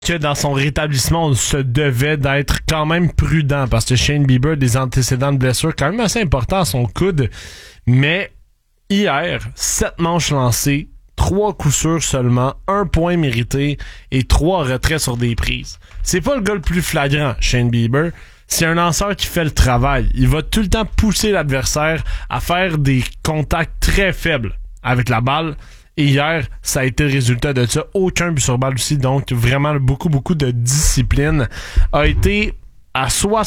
que dans son rétablissement, on se devait d'être quand même prudent parce que Shane Bieber a des antécédents de blessures quand même assez importants à son coude. Mais hier, 7 manches lancées, 3 coups sûrs seulement, 1 point mérité et 3 retraits sur des prises. C'est pas le gars le plus flagrant, Shane Bieber. C'est un lanceur qui fait le travail. Il va tout le temps pousser l'adversaire à faire des contacts très faibles avec la balle. Et hier, ça a été le résultat de ça. Aucun but sur balle aussi. Donc, vraiment, beaucoup de discipline. A été à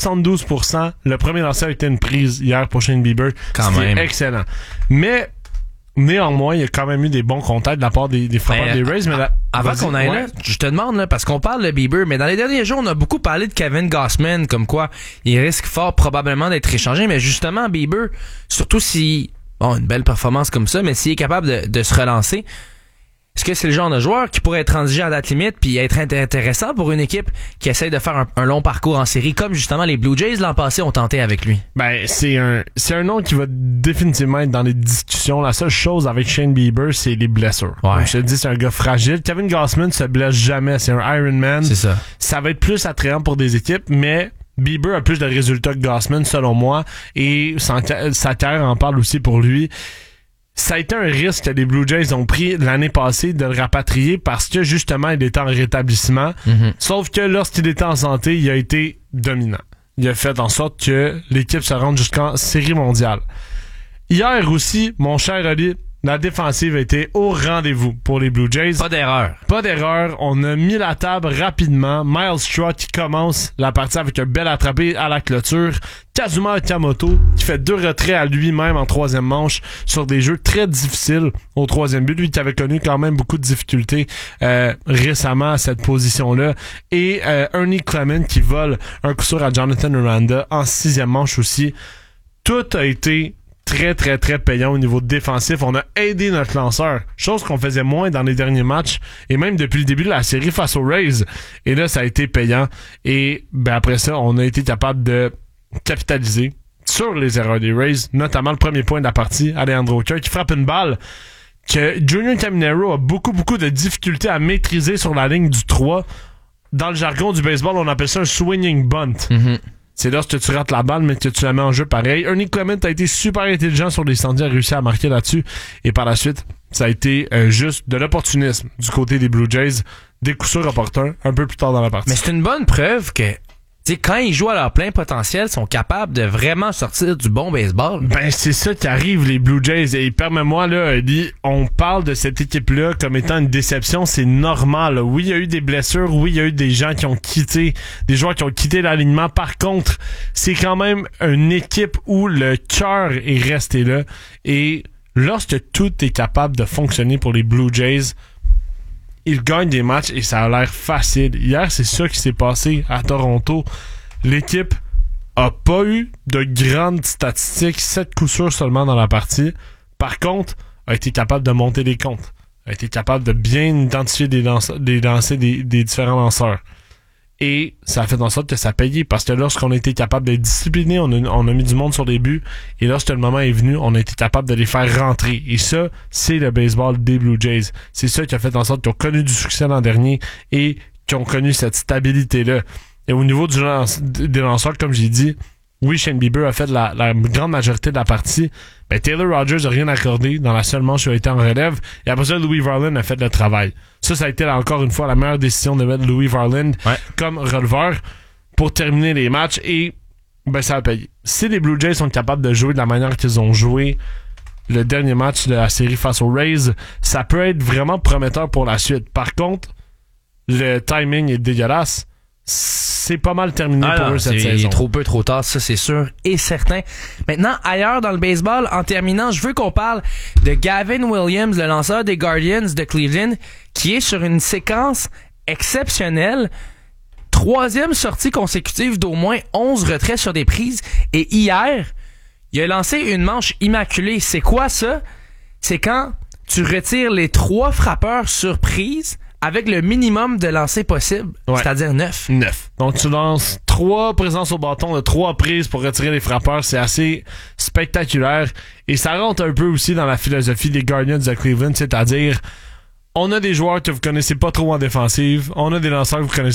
72%. Le premier lanceur a été une prise hier pour Shane Bieber. C'était excellent. Mais, néanmoins, il y a quand même eu des bons contacts de la part des frappeurs des Rays. Mais avant qu'on aille là, je te demande, là, parce qu'on parle de Bieber, mais dans les derniers jours, on a beaucoup parlé de Kevin Gausman, comme quoi il risque fort probablement d'être échangé. Mais justement, Bieber, surtout si... Bon, une belle performance comme ça, mais s'il est capable de se relancer, est-ce que c'est le genre de joueur qui pourrait être transigé à date limite puis être intéressant pour une équipe qui essaie de faire un long parcours en série, comme justement les Blue Jays l'an passé ont tenté avec lui? Ben, c'est un nom qui va définitivement être dans les discussions. La seule chose avec Shane Bieber, c'est les blessures. Ouais. Comme je te dis, c'est un gars fragile. Kevin Gausman se blesse jamais. C'est un Iron Man. C'est ça. Ça va être plus attrayant pour des équipes, mais Bieber a plus de résultats que Gausman, selon moi, et sa carrière en parle aussi pour lui. Ça a été un risque que les Blue Jays ont pris l'année passée de le rapatrier parce que, justement, il était en rétablissement. Mm-hmm. Sauf que lorsqu'il était en santé, il a été dominant. Il a fait en sorte que l'équipe se rende jusqu'en série mondiale. Hier aussi, mon cher Oli, la défensive a été au rendez-vous pour les Blue Jays. Pas d'erreur. On a mis la table rapidement. Miles Straw qui commence la partie avec un bel attrapé à la clôture. Kazuma Okamoto qui fait 2 retraits à lui-même en 3e manche sur des jeux très difficiles au 3e but. Lui qui avait connu quand même beaucoup de difficultés récemment à cette position-là. Et Ernie Clement qui vole un coup sûr à Jonathan Miranda en 6e manche aussi. Tout a été très payant au niveau défensif. On a aidé notre lanceur, chose qu'on faisait moins dans les derniers matchs et même depuis le début de la série face aux Rays. Et là, ça a été payant. Et après ça, on a été capable de capitaliser sur les erreurs des Rays, notamment le premier point de la partie, Alejandro Kirk qui frappe une balle que Junior Caminero a beaucoup de difficultés à maîtriser sur la ligne du 3. Dans le jargon du baseball, on appelle ça un swinging bunt. Mm-hmm. C'est lorsque tu rates la balle, mais que tu la mets en jeu pareil. Ernie Clement a été super intelligent sur les stands, a réussi à marquer là-dessus. Et par la suite, ça a été juste de l'opportunisme du côté des Blue Jays. Des coups sûrs opportuns un peu plus tard dans la partie. Mais c'est une bonne preuve que quand ils jouent à leur plein potentiel, ils sont capables de vraiment sortir du bon baseball. Ben, c'est ça qui arrive, les Blue Jays. Et permets-moi, là, Eddie, on parle de cette équipe-là comme étant une déception. C'est normal, là. Oui, il y a eu des blessures. Oui, il y a eu des gens qui ont quitté, des joueurs qui ont quitté l'alignement. Par contre, c'est quand même une équipe où le cœur est resté là. Et lorsque tout est capable de fonctionner pour les Blue Jays, ils gagnent des matchs et ça a l'air facile. Hier, c'est ça qui s'est passé à Toronto. L'équipe a pas eu de grandes statistiques, 7 coups sûrs seulement dans la partie. Par contre, a été capable de monter les comptes. A été capable de bien identifier des lancers des différents lanceurs. Et ça a fait en sorte que ça payait parce que lorsqu'on a été capable de discipliner, on a mis du monde sur les buts et lorsque le moment est venu, on a été capable de les faire rentrer. Et ça, c'est le baseball des Blue Jays. C'est ça qui a fait en sorte qu'ils ont connu du succès l'an dernier et qui ont connu cette stabilité-là. Et au niveau des lanceurs, comme j'ai dit, oui, Shane Bieber a fait la grande majorité de la partie. Ben, Taylor Rogers n'a rien accordé dans la seule manche où il a été en relève. Et après ça, Louis Varland a fait le travail. Ça a été encore une fois la meilleure décision de mettre Louis Varland comme releveur pour terminer les matchs. Et ben, ça a payé. Si les Blue Jays sont capables de jouer de la manière qu'ils ont joué le dernier match de la série face aux Rays, ça peut être vraiment prometteur pour la suite. Par contre, le timing est dégueulasse. C'est pas mal terminé pour eux cette saison. Il est trop peu, trop tard, ça c'est sûr et certain. Maintenant, ailleurs dans le baseball, en terminant, je veux qu'on parle de Gavin Williams, le lanceur des Guardians de Cleveland, qui est sur une séquence exceptionnelle. 3e sortie consécutive d'au moins 11 retraits sur des prises. Et hier, il a lancé une manche immaculée. C'est quoi ça? C'est quand tu retires les 3 frappeurs sur prise avec le minimum de lancers possible, c'est-à-dire 9. 9. Donc, tu lances 3 présences au bâton de 3 prises pour retirer les frappeurs. C'est assez spectaculaire. Et ça rentre un peu aussi dans la philosophie des Guardians de Cleveland, c'est-à-dire on a des joueurs que vous connaissez pas trop en défensive, on a des lanceurs que vous connaissez